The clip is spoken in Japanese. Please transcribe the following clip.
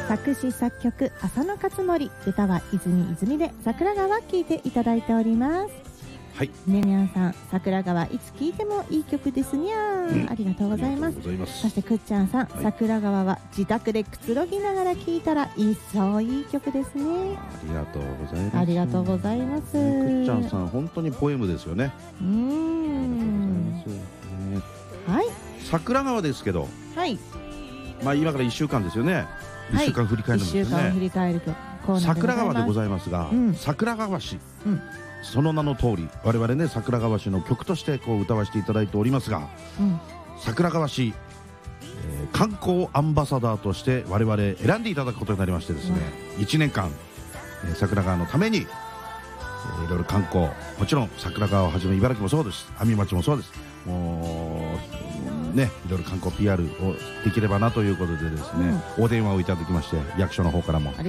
作詞作曲浅野勝則、歌は泉泉で桜川聴いていただいております。 はい、 ねにゃんさん、桜川いつ聴いてもいい曲ですにゃー、ありがとうございます。そしてくっちゃんさん、桜川は自宅でくつろぎながら聴いたら一層いい曲ですね。 ありがとうございます。 ありがとうございます。 くっちゃんさん本当にポエムですよね。 はい、 桜川ですけど、 はい、 まあ今から1週間ですよね。1週間振り返るんですよね。 1週間振り返るコーナーで桜川でございますが、桜川市、その名の通り我々ね、桜川市の曲としてこう歌わせていただいておりますが、桜川市、観光アンバサダーとして我々選んでいただくことになりましてですね、1年間、桜川のために、いろいろ観光、もちろん桜川をはじめ茨城もそうです、阿見町もそうです、もうね、いろいろ観光 PR をできればなということでですね、お電話をいただきまして、役所の方からも